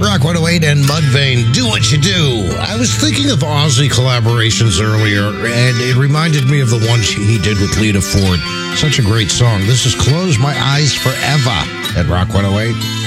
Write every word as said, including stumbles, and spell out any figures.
Rock one oh eight and Mudvayne, do what you do. I was thinking of Ozzy collaborations earlier, and it reminded me of the one he did with Lita Ford. Such a great song. This is Close My Eyes Forever at Rock one oh eight.